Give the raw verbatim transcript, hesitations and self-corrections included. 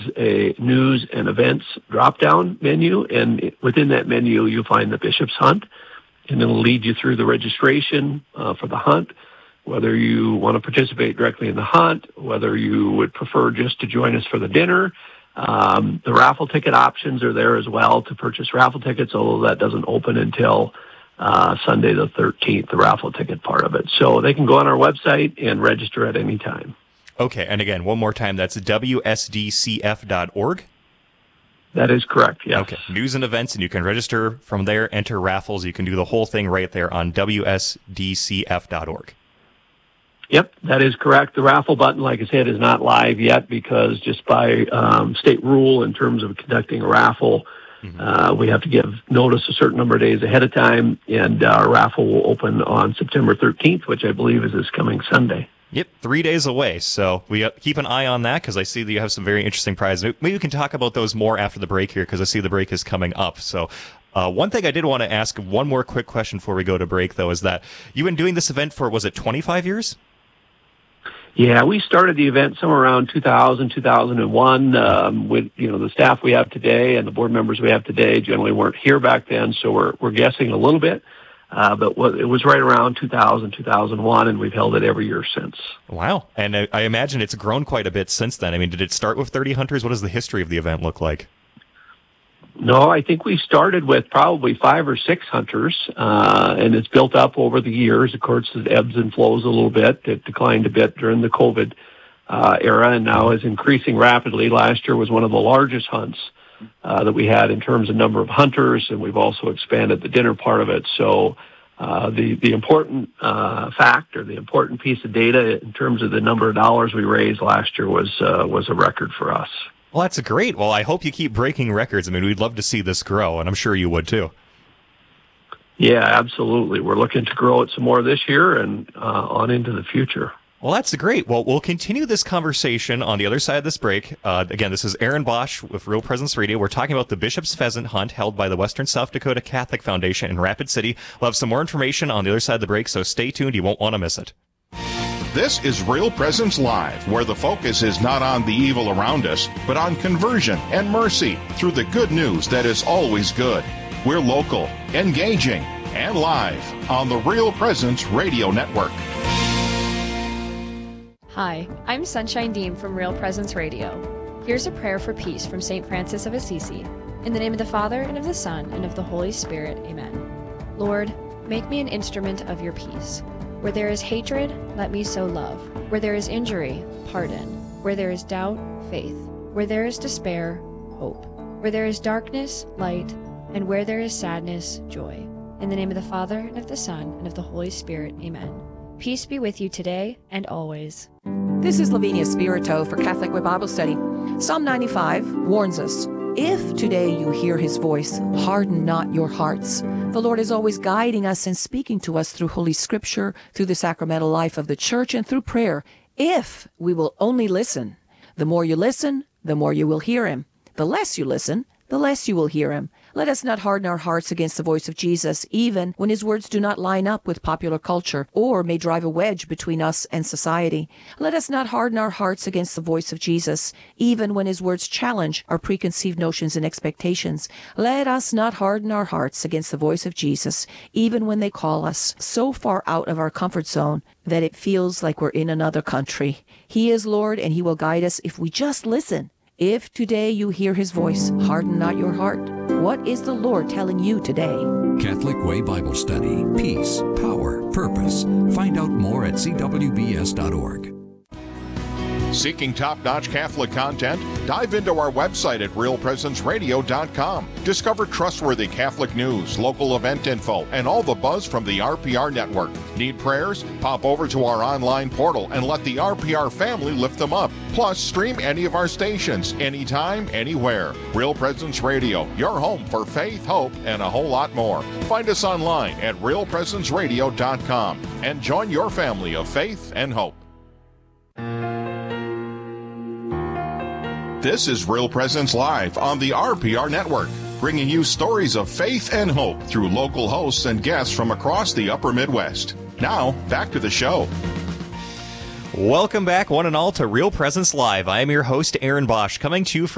a news and events drop-down menu, and within that menu you'll find the Bishop's Hunt, and it'll lead you through the registration uh, for the hunt, whether you want to participate directly in the hunt, whether you would prefer just to join us for the dinner. Um, the raffle ticket options are there as well to purchase raffle tickets, although that doesn't open until uh, Sunday the thirteenth, the raffle ticket part of it. So they can go on our website and register at any time. Okay, and again, one more time, that's W S D C F dot org? That is correct, yes. Okay, news and events, and you can register from there, enter raffles. You can do the whole thing right there on W S D C F dot org. Yep, that is correct. The raffle button, like I said, is not live yet because just by um, state rule in terms of conducting a raffle, mm-hmm. uh, we have to give notice a certain number of days ahead of time, and our raffle will open on September thirteenth, which I believe is this coming Sunday. Yep, three days away. So we uh, keep an eye on that because I see that you have some very interesting prizes. Maybe we can talk about those more after the break here because I see the break is coming up. So uh, one thing I did want to ask, one more quick question before we go to break, though, is that you've been doing this event for, was it twenty-five years? Yeah, we started the event somewhere around two thousand, two thousand one. Um, with you know the staff we have today and the board members we have today generally weren't here back then, so we're we're guessing a little bit. Uh, but it was right around two thousand, two thousand one, and we've held it every year since. Wow. And I, I imagine it's grown quite a bit since then. I mean, did it start with thirty hunters? What does the history of the event look like? No, I think we started with probably five or six hunters, uh, and it's built up over the years. Of course, it ebbs and flows a little bit. It declined a bit during the COVID uh, era, and now is increasing rapidly. Last year was one of the largest hunts Uh, that we had in terms of number of hunters, and we've also expanded the dinner part of it. So uh, the the important uh, fact or the important piece of data in terms of the number of dollars we raised last year was uh, was a record for us. Well, that's great. Well, I hope you keep breaking records. I mean, we'd love to see this grow, and I'm sure you would too. Yeah, absolutely. We're looking to grow it some more this year and uh, on into the future. Well, that's great. Well, we'll continue this conversation on the other side of this break. Uh, again, this is Aaron Bosch with Real Presence Radio. We're talking about the Bishop's Pheasant Hunt held by the Western South Dakota Catholic Foundation in Rapid City. We'll have some more information on the other side of the break, so stay tuned. You won't want to miss it. This is Real Presence Live, where the focus is not on the evil around us, but on conversion and mercy through the good news that is always good. We're local, engaging, and live on the Real Presence Radio Network. Hi, I'm Sunshine Deem from Real Presence Radio. Here's a prayer for peace from Saint Francis of Assisi. In the name of the Father, and of the Son, and of the Holy Spirit. Amen. Lord, make me an instrument of your peace. Where there is hatred, let me sow love. Where there is injury, pardon. Where there is doubt, faith. Where there is despair, hope. Where there is darkness, light. And where there is sadness, joy. In the name of the Father, and of the Son, and of the Holy Spirit. Amen. Peace be with you today and always. This is Lavinia Spirito for Catholic Way Bible Study. Psalm ninety-five warns us, if today you hear his voice, harden not your hearts. The Lord is always guiding us and speaking to us through Holy Scripture, through the sacramental life of the Church, and through prayer, if we will only listen. The more you listen, the more you will hear him. The less you listen, the less you will hear him. Let us not harden our hearts against the voice of Jesus, even when his words do not line up with popular culture or may drive a wedge between us and society. Let us not harden our hearts against the voice of Jesus, even when his words challenge our preconceived notions and expectations. Let us not harden our hearts against the voice of Jesus, even when they call us so far out of our comfort zone that it feels like we're in another country. He is Lord, and he will guide us if we just listen. If today you hear his voice, harden not your heart. What is the Lord telling you today? Catholic Way Bible Study. Peace, power, purpose. Find out more at c w b s dot org. Seeking top-notch Catholic content? Dive into our website at real presence radio dot com. Discover trustworthy Catholic news, local event info, and all the buzz from the R P R network. Need prayers? Pop over to our online portal and let the R P R family lift them up. Plus, stream any of our stations, anytime, anywhere. Real Presence Radio, your home for faith, hope, and a whole lot more. Find us online at real presence radio dot com and join your family of faith and hope. This is Real Presence Live on the R P R Network, bringing you stories of faith and hope through local hosts and guests from across the upper Midwest. Now, back to the show. Welcome back, one and all, to Real Presence Live. I am your host, Aaron Bosch, coming to you from